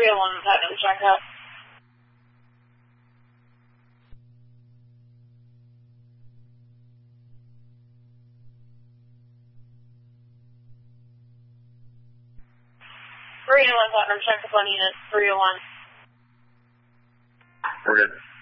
301 Platinum checkup. Platinum checkup on unit 301. We're good.